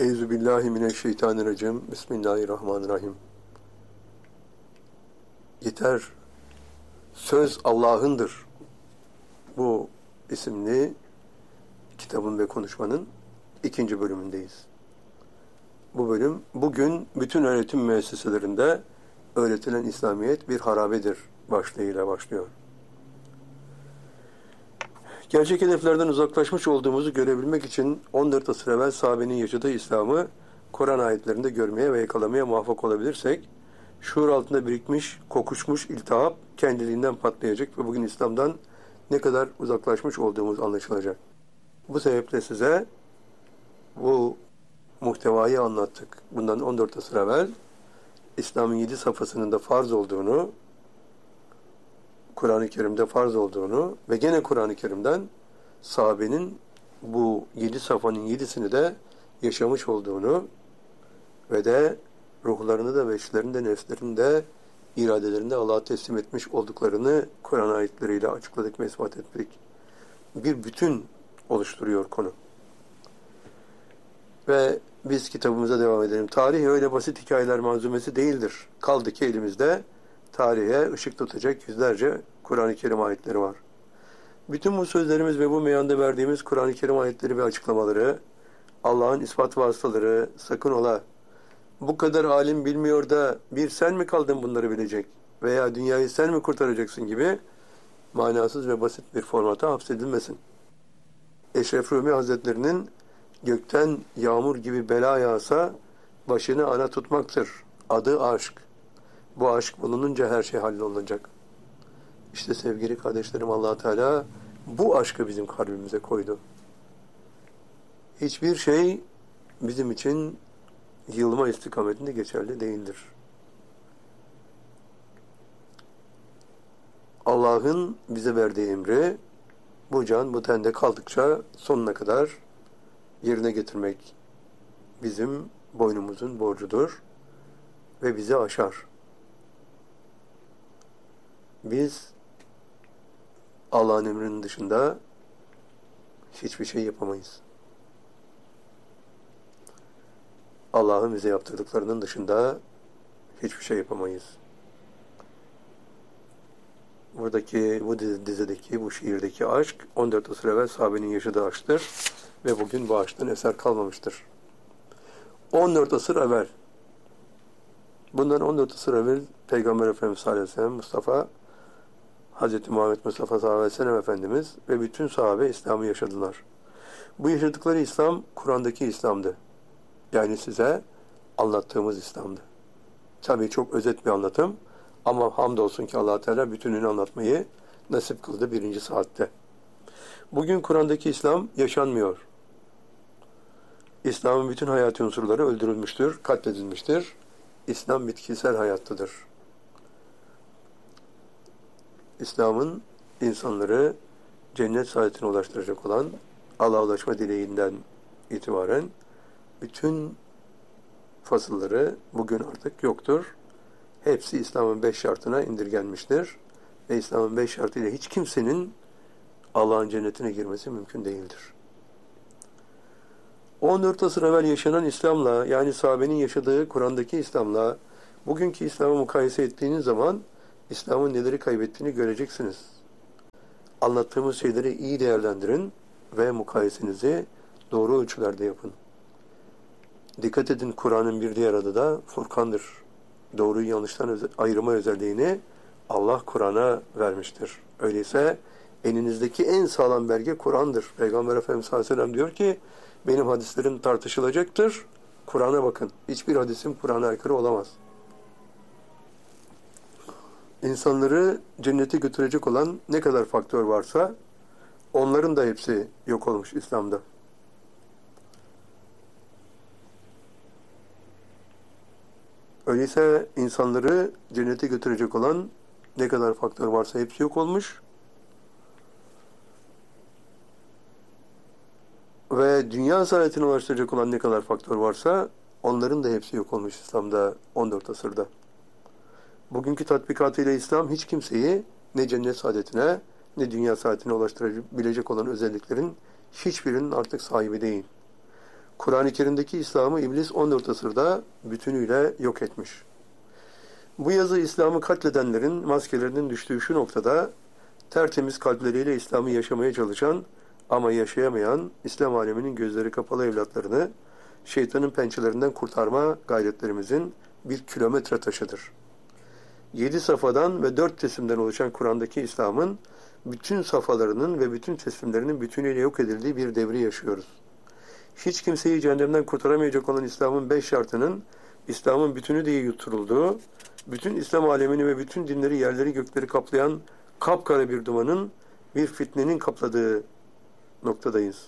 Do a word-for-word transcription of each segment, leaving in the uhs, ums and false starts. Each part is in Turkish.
Euzubillahimineşşeytanirracim. Bismillahirrahmanirrahim. Yeter, söz Allah'ındır. Bu isimli kitabın ve konuşmanın ikinci bölümündeyiz. Bu bölüm, bugün bütün öğretim müesseselerinde öğretilen İslamiyet bir harabedir başlığıyla başlıyor. Gerçek hedeflerden uzaklaşmış olduğumuzu görebilmek için on dört asır evvel sahabenin yaşadığı İslam'ı Kur'an ayetlerinde görmeye ve yakalamaya muvaffak olabilirsek, şuur altında birikmiş, kokuşmuş iltihap kendiliğinden patlayacak ve bugün İslam'dan ne kadar uzaklaşmış olduğumuz anlaşılacak. Bu sebeple size bu muhtevayı anlattık. Bundan on dört asır evvel İslam'ın yedi safhasının da farz olduğunu, Kur'an-ı Kerim'de farz olduğunu ve gene Kur'an-ı Kerim'den sahabenin bu yedi safhanın yedisini de yaşamış olduğunu ve de ruhlarını da, veçlerini de, nefslerini de, iradelerini de Allah'a teslim etmiş olduklarını Kur'an ayetleriyle açıkladık ve ispat ettik. Bir bütün oluşturuyor konu. Ve biz kitabımıza devam edelim. Tarih öyle basit hikayeler manzumesi değildir. Kaldı ki elimizde tarihe ışık tutacak yüzlerce Kur'an-ı Kerim ayetleri var. Bütün bu sözlerimiz ve bu meyanda verdiğimiz Kur'an-ı Kerim ayetleri ve açıklamaları, Allah'ın ispat vasıtaları, sakın ola, bu kadar alim bilmiyor da bir sen mi kaldın bunları bilecek veya dünyayı sen mi kurtaracaksın gibi manasız ve basit bir formata hapsedilmesin. Eşref Rumi Hazretlerinin gökten yağmur gibi bela yağsa başını ana tutmaktır. Adı aşk. Bu aşk bulununca her şey hallolacak. İşte sevgili kardeşlerim, Allah Teala bu aşkı bizim kalbimize koydu. Hiçbir şey bizim için yığılma istikametinde geçerli değildir. Allah'ın bize verdiği emri bu can bu tende kaldıkça sonuna kadar yerine getirmek bizim boynumuzun borcudur ve bizi aşar. Biz Allah'ın emrinin dışında hiçbir şey yapamayız. Allah'ın bize yaptırdıklarının dışında hiçbir şey yapamayız. Buradaki, bu dizideki, bu şiirdeki aşk on dört asır evvel sahabenin yaşadığı aşktır ve bugün bu aşktan eser kalmamıştır. on dört asır evvel, bundan on dört asır evvel Peygamber Efendimiz sallallahu aleyhi ve sellem, Mustafa, Hazreti Muhammed Mustafa sallallahu aleyhi ve sellem Efendimiz ve bütün sahabe İslam'ı yaşadılar. Bu yaşadıkları İslam, Kur'an'daki İslam'dı. Yani size anlattığımız İslam'dı. Tabii çok özet bir anlatım ama hamdolsun ki Allah Teala bütününü anlatmayı nasip kıldı birinci saatte. Bugün Kur'an'daki İslam yaşanmıyor. İslam'ın bütün hayati unsurları öldürülmüştür, katledilmiştir. İslam bitkisel hayattadır. İslam'ın insanları cennet saadetine ulaştıracak olan Allah'a ulaşma dileğinden itibaren bütün fasılları bugün artık yoktur. Hepsi İslam'ın beş şartına indirgenmiştir. Ve İslam'ın beş şartıyla hiç kimsenin Allah'ın cennetine girmesi mümkün değildir. on dört asır evvel yaşanan İslam'la, yani sahabenin yaşadığı Kur'an'daki İslam'la bugünkü İslam'ı mukayese ettiğiniz zaman İslam'ın neleri kaybettiğini göreceksiniz. Anlattığımız şeyleri iyi değerlendirin ve mukayesenizi doğru ölçülerde yapın. Dikkat edin, Kur'an'ın bir diğer adı da Furkan'dır. Doğruyu yanlıştan öze- ayırma özelliğini Allah Kur'an'a vermiştir. Öyleyse elinizdeki en sağlam belge Kur'an'dır. Peygamber Efendimiz sallallahu aleyhi ve sellem diyor ki, benim hadislerim tartışılacaktır. Kur'an'a bakın. Hiçbir hadisim Kur'an'a aykırı olamaz. İnsanları cennete götürecek olan ne kadar faktör varsa onların da hepsi yok olmuş İslam'da. Öyleyse insanları cennete götürecek olan ne kadar faktör varsa hepsi yok olmuş. Ve dünya saadetine ulaştıracak olan ne kadar faktör varsa onların da hepsi yok olmuş İslam'da on dört asırda. Bugünkü tatbikatıyla İslam hiç kimseyi ne cennet saadetine ne dünya saadetine ulaştırabilecek olan özelliklerin hiçbirinin artık sahibi değil. Kur'an-ı Kerim'deki İslam'ı iblis on dört asırda bütünüyle yok etmiş. Bu yazı İslam'ı katledenlerin maskelerinin düştüğü şu noktada tertemiz kalpleriyle İslam'ı yaşamaya çalışan ama yaşayamayan İslam aleminin gözleri kapalı evlatlarını şeytanın pençelerinden kurtarma gayretlerimizin bir kilometre taşıdır. Yedi safadan ve dört teslimden oluşan Kur'an'daki İslam'ın bütün safhalarının ve bütün teslimlerinin bütünüyle yok edildiği bir devri yaşıyoruz. Hiç kimseyi cehennemden kurtaramayacak olan İslam'ın beş şartının İslam'ın bütünü diye yutturulduğu, bütün İslam alemini ve bütün dinleri, yerleri, gökleri kaplayan kapkara bir dumanın, bir fitnenin kapladığı noktadayız.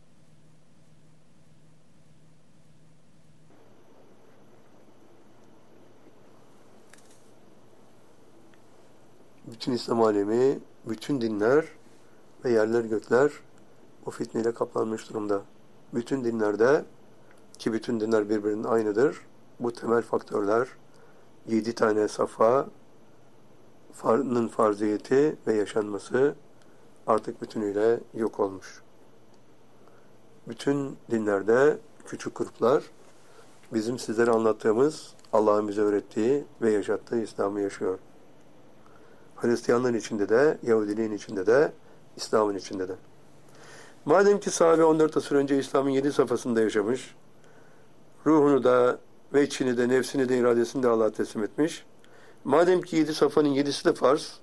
Bütün İslam alemi, bütün dinler ve yerler, gökler o fitneyle kaplanmış durumda. Bütün dinlerde, ki bütün dinler birbirinin aynıdır, bu temel faktörler, yedi tane safa, farının farziyeti ve yaşanması artık bütünüyle yok olmuş. Bütün dinlerde küçük gruplar bizim sizlere anlattığımız, Allah'ın bize öğrettiği ve yaşattığı İslam'ı yaşıyor. Hristiyanlığın içinde de, Yahudiliğin içinde de, İslam'ın içinde de. Madem ki sahabe on dört asır önce İslam'ın yedi safhasında yaşamış, ruhunu da ve içini de, nefsini de, iradesini de Allah'a teslim etmiş, madem ki yedi safhanın yedisi de farz,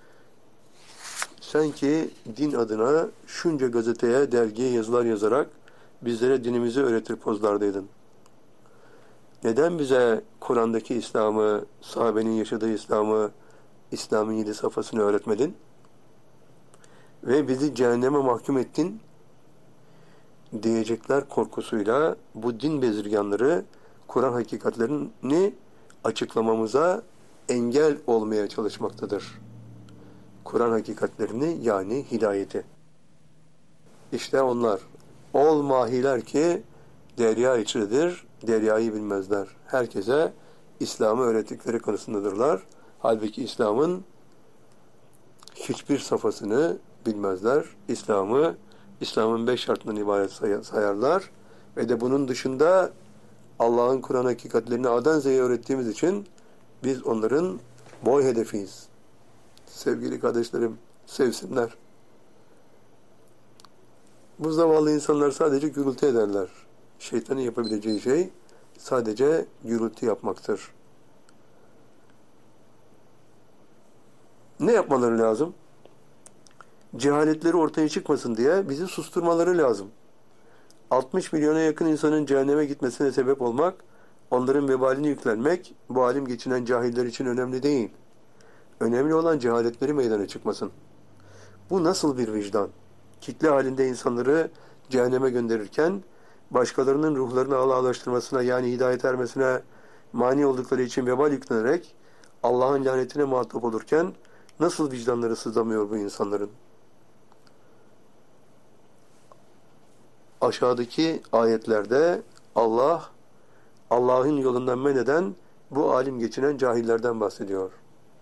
sen ki din adına şunca gazeteye, dergiye yazılar yazarak bizlere dinimizi öğretir pozlardaydın. Neden bize Kur'an'daki İslam'ı, sahabenin yaşadığı İslam'ı, İslam'ın yedi safhasını öğretmedin? Ve bizi cehenneme mahkum ettin diyecekler korkusuyla bu din bezirganları Kur'an hakikatlerini açıklamamıza engel olmaya çalışmaktadır. Kur'an hakikatlerini yani hidayeti. İşte onlar. Ol mahiler ki derya içidir, deryayı bilmezler. Herkese İslam'ı öğrettikleri konusundadırlar. Halbuki İslam'ın hiçbir safhasını bilmezler. İslam'ı, İslam'ın beş şartından ibaret sayarlar. Ve de bunun dışında Allah'ın Kur'an hakikatlerini A'dan Z'ye öğrettiğimiz için biz onların boy hedefiyiz. Sevgili kardeşlerim, sevsinler. Bu zavallı insanlar sadece gürültü ederler. Şeytanın yapabileceği şey sadece gürültü yapmaktır. Ne yapmaları lazım? Cehaletleri ortaya çıkmasın diye bizi susturmaları lazım. altmış milyona yakın insanın cehenneme gitmesine sebep olmak, onların vebalini yüklenmek, bu alim geçinen cahiller için önemli değil. Önemli olan cehaletleri meydana çıkmasın. Bu nasıl bir vicdan? Kitle halinde insanları cehenneme gönderirken, başkalarının ruhlarını Allah'laştırmasına yani hidayet ermesine mani oldukları için vebal yüklenerek Allah'ın lanetine muhatap olurken nasıl vicdanları sızlamıyor bu insanların? Aşağıdaki ayetlerde Allah, Allah'ın yolundan men eden bu alim geçinen cahillerden bahsediyor.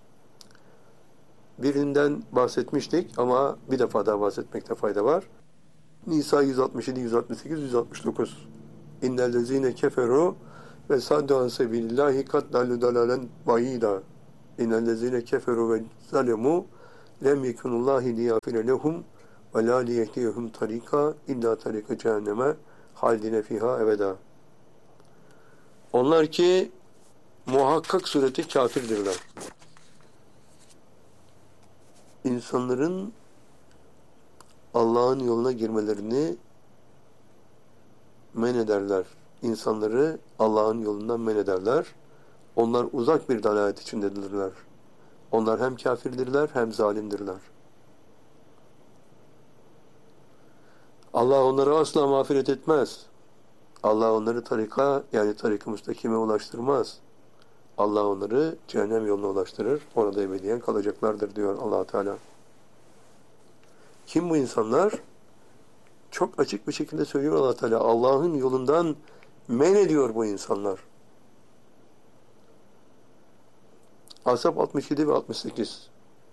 Birinden bahsetmiştik ama bir defa daha bahsetmekte fayda var. Nisa yüz altmış yedi, yüz altmış sekiz, yüz altmış dokuz. İnnellezine keferu ve saddu an sebilillahi kat dallu dalalen bayida. İnnellezine keferu ve zalemu lem yekunullahi liyafire lehum ve la liyehdiyehum tarika illa tarika cehenneme haldine fiha ebeda. Onlar ki muhakkak sureti kafirdirler. İnsanların Allah'ın yoluna girmelerini men ederler. İnsanları Allah'ın yolundan men ederler. Onlar uzak bir dalalet içindedirler. Onlar hem kafirdirler hem zalimdirler. Allah onları asla mağfiret etmez. Allah onları tarika yani tarik-ı müstakime ulaştırmaz. Allah onları cehennem yoluna ulaştırır. Orada ebediyen kalacaklardır diyor Allah Teala. Kim bu insanlar? Çok açık bir şekilde söylüyor Allah Teala. Allah'ın yolundan men ediyor bu insanlar. Ashab altmış yedi ve altmış sekiz.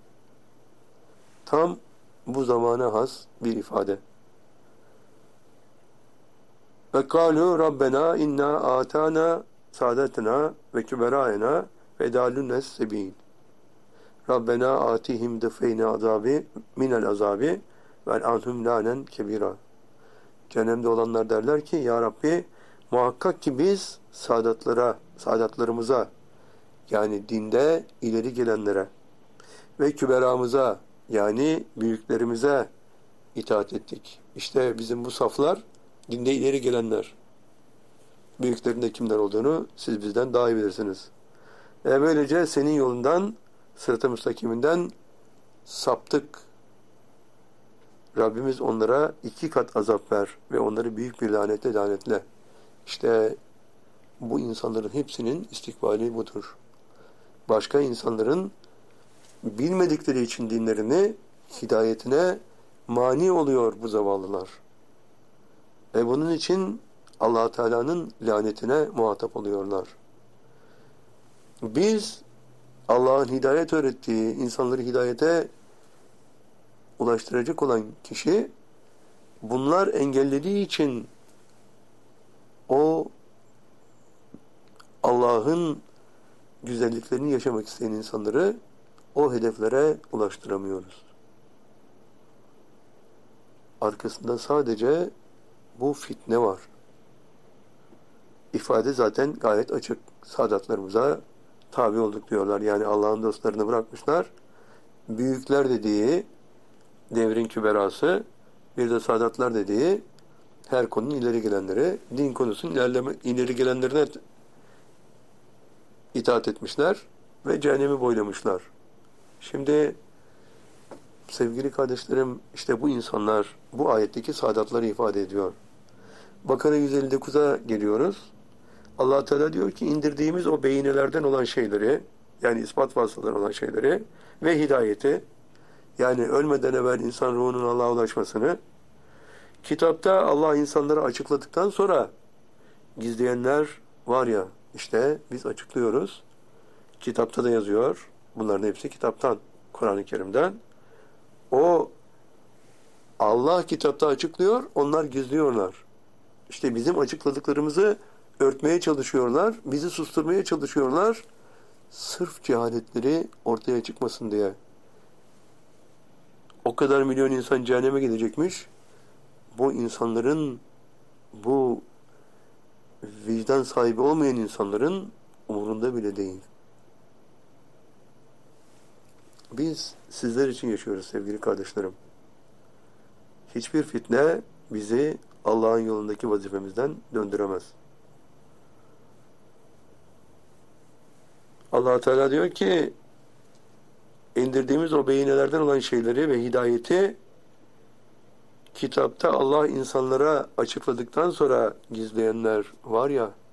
Tam bu zamana has bir ifade. Ve kâlu Rabbena inna âtâna sâdetena ve küberâena ve dâlunnes sebîl. Rabbena atihim dıfeyne azabi minel azabi vel anhum lânen kebira. Cehennemde olanlar derler ki ya Rabbi muhakkak ki biz saadatlara, saadatlarımıza yani dinde ileri gelenlere ve küberamıza yani büyüklerimize itaat ettik. İşte bizim bu saflar dinde ileri gelenler. Büyüklerin de kimler olduğunu siz bizden daha iyi bilirsiniz. E böylece senin yolundan, sırat-ı müstakiminden saptık. Rabbimiz onlara iki kat azap ver ve onları büyük bir lanetle lanetle. İşte bu insanların hepsinin istikbali budur. Başka insanların bilmedikleri için dinlerini, hidayetine mani oluyor bu zavallılar. Ve bunun için Allah Teala'nın lanetine muhatap oluyorlar. Biz Allah'ın hidayet öğrettiği insanları hidayete ulaştıracak olan kişi bunlar engellediği için o Allah'ın güzelliklerini yaşamak isteyen insanları o hedeflere ulaştıramıyoruz. Arkasında sadece bu fitne var. İfade zaten gayet açık. Sadatlarımıza tabi olduk diyorlar. Yani Allah'ın dostlarını bırakmışlar. Büyükler dediği devrin küberası, bir de sadatlar dediği her konunun ileri gelenleri, din konusunun ilerleme, ileri gelenlerine itaat etmişler ve cehennemi boylamışlar. Şimdi sevgili kardeşlerim, işte bu insanlar bu ayetteki saadatları ifade ediyor. Bakara yüz elli dokuza geliyoruz. Allah Teala diyor ki indirdiğimiz o beyinelerden olan şeyleri, yani ispat vasıtaları olan şeyleri ve hidayeti, yani ölmeden evvel insan ruhunun Allah'a ulaşmasını, kitapta Allah insanlara açıkladıktan sonra gizleyenler var ya, işte biz açıklıyoruz. Kitapta da yazıyor. Bunların hepsi kitaptan, Kur'an-ı Kerim'den. O Allah kitapta açıklıyor, onlar gizliyorlar. İşte bizim açıkladıklarımızı örtmeye çalışıyorlar, bizi susturmaya çalışıyorlar. Sırf cehaletleri ortaya çıkmasın diye. O kadar milyon insan cehenneme gidecekmiş. Bu insanların, bu vicdan sahibi olmayan insanların umurunda bile değil. Biz sizler için yaşıyoruz sevgili kardeşlerim. Hiçbir fitne bizi Allah'ın yolundaki vazifemizden döndüremez. Allah Teala diyor ki indirdiğimiz o beyinelerden olan şeyleri ve hidayeti kitapta Allah insanlara açıkladıktan sonra gizleyenler var ya,